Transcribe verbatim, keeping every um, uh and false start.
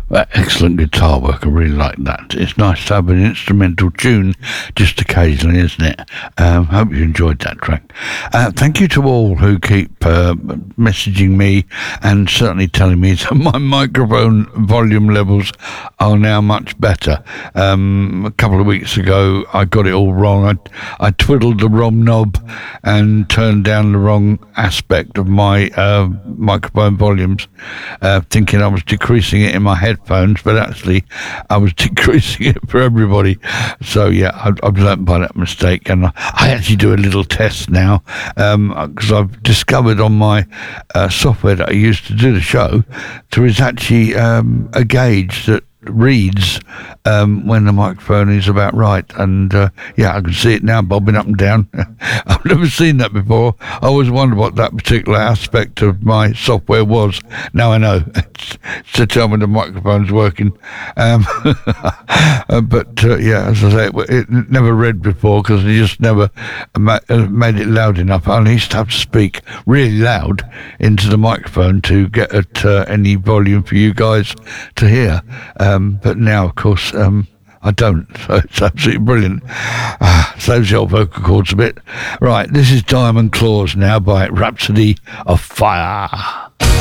Well, excellent guitar work. I really like that. It's nice to have an instrumental tune just occasionally, isn't it? Um, hope you enjoyed that track. Uh, thank you to all who keep uh, messaging me and certainly telling me that my microphone volume levels are now much better. Um, a couple of weeks ago, I got it all wrong. I, I twiddled the wrong knob and turned down the wrong aspect of my uh, microphone volumes, uh, thinking I was decreasing it in my head. Headphones, but actually I was decreasing it for everybody. So yeah, I've, I've learnt by that mistake, and I, I actually do a little test now because um, I've discovered on my uh, software that I use to do the show, there is actually um, a gauge that reads um, when the microphone is about right, and uh, yeah, I can see it now bobbing up and down. I've never seen that before. I always wondered what that particular aspect of my software was. Now I know. It's, it's to tell me the microphone's working. Um, uh, but uh, yeah, as I say, it, it never read before because I just never ma- made it loud enough. I used to have to speak really loud into the microphone to get at uh, any volume for you guys to hear. Um, but now, of course, um, I don't, so it's absolutely brilliant. Ah, saves the old vocal cords a bit. Right, this is Diamond Claws now by Rhapsody of Fire.